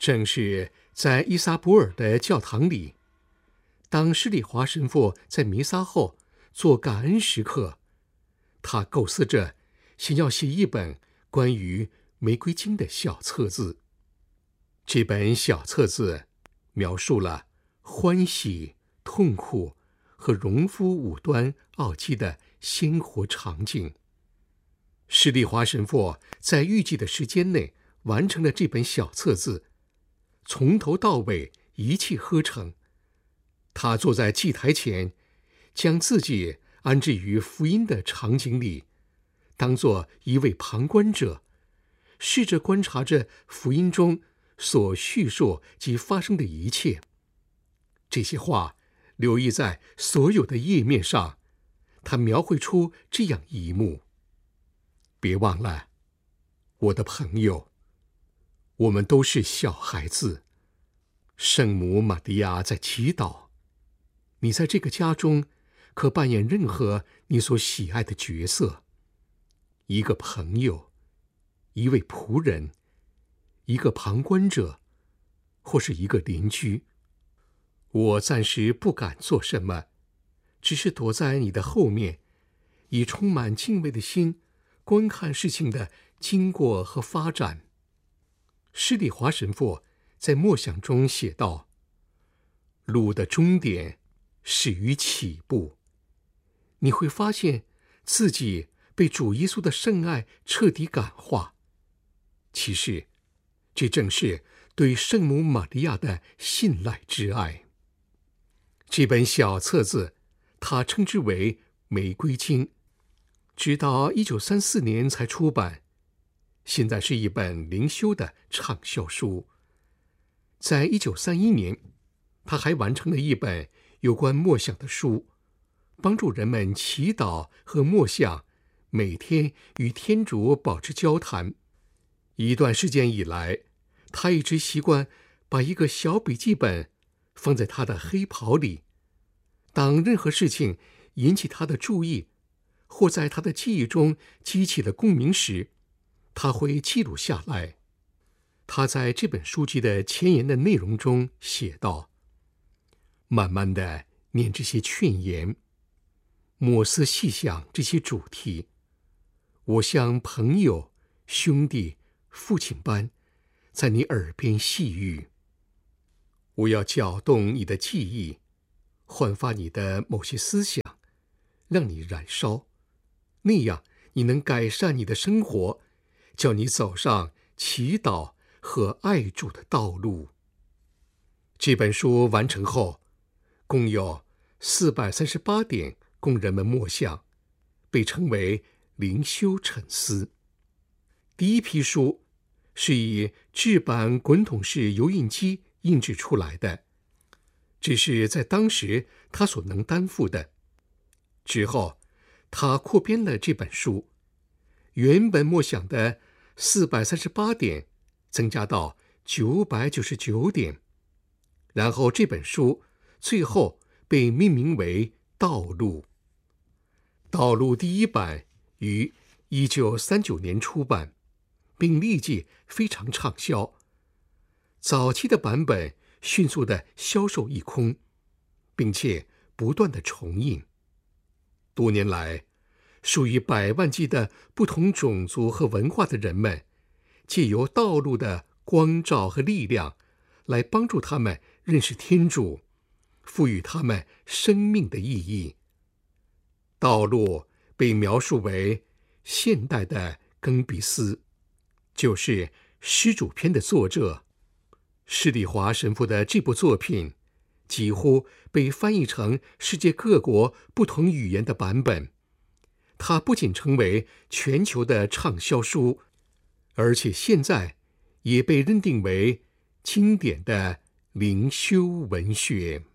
正是在伊萨博尔的教堂里，当施礼华神父在弥撒后做感恩时刻，他构思着想要写一本关于玫瑰经的小册子。这本小册子描述了欢喜、痛苦和荣夫五端奥基的鲜活场景。施礼华神父在预计的时间内完成了这本小册子，从头到尾一气呵成。他坐在祭台前，将自己安置于福音的场景里，当作一位旁观者，试着观察着福音中所叙述及发生的一切。这些话留意在所有的页面上，他描绘出这样一幕：别忘了，我的朋友，我们都是小孩子。圣母玛利亚在祈祷，你在这个家中可扮演任何你所喜爱的角色：一个朋友，一位仆人，一个旁观者，或是一个邻居。我暂时不敢做什么，只是躲在你的后面，以充满敬畏的心观看事情的经过和发展。施礼华神父在默想中写道：路的终点始于起步。你会发现自己被主耶稣的圣爱彻底感化。其实，这正是对圣母玛利亚的信赖之爱。这本小册子，他称之为《玫瑰经》，直到1934年才出版。现在是一本灵修的畅销书。在1931年，他还完成了一本有关默想的书，帮助人们祈祷和默想，每天与天主保持交谈。一段时间以来，他一直习惯把一个小笔记本放在他的黑袍里，当任何事情引起他的注意，或在他的记忆中激起了共鸣时，他会记录下来。他在这本书籍的前言的内容中写道：慢慢地念这些劝言，默思细想这些主题，我像朋友、兄弟、父亲般在你耳边细语。我要搅动你的记忆，焕发你的某些思想，让你燃烧，那样你能改善你的生活，叫你走上祈祷和爱主的道路。这本书完成后，共有438点供人们默想，被称为灵修沉思。第一批书是以制版滚筒式油印机印制出来的，这是在当时他所能担负的。之后，他扩编了这本书，原本默想的438点增加到999点，然后这本书最后被命名为《道路》。《道路》第一版于1939年出版，并立即非常畅销。早期的版本迅速地销售一空，并且不断地重印。多年来，数以百万计的不同种族和文化的人们，借由道路的光照和力量，来帮助他们认识天主，赋予他们生命的意义。道路被描述为现代的更比斯，就是施主篇的作者。施礼华神父的这部作品几乎被翻译成世界各国不同语言的版本。它不仅成为全球的畅销书，而且现在也被认定为经典的灵修文学。